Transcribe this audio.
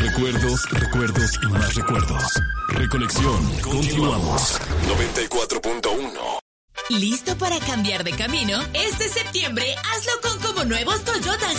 Recuerdos, recuerdos y más recuerdos. Reconexión. Continuamos. 94.1. ¿Listo para cambiar de camino? Este septiembre hazlo con como nuevos Toyota